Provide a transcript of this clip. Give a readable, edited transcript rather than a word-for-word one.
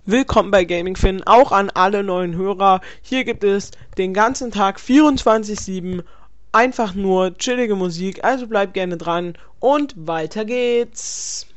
Willkommen bei GamingFin, auch an alle neuen Hörer. Hier gibt es den ganzen Tag 24/7 einfach nur chillige Musik, also bleibt gerne dran und weiter geht's.